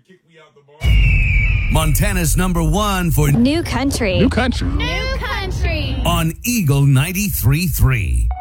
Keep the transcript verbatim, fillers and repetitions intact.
Montana's number one for New Country. New Country. New Country. on Eagle ninety-three point three.